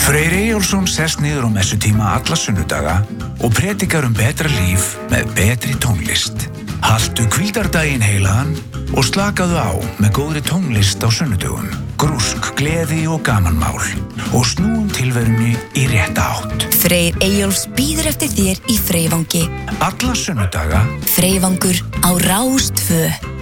Freyr Eyjólfsson sest niður á messutíma alla sunnudaga og predikar betra líf með betri tónlist. Haltu hvíldardaginn heilagan og slakaðu á með góðri tónlist á sunnudögum. Grúsk, gleði og gamanmál og snúum tilverunni í rétta átt. Freyr Eyjólfs bíður eftir þér í Freyvangi. Alla sunnudaga. Freyvangur á Rás 2.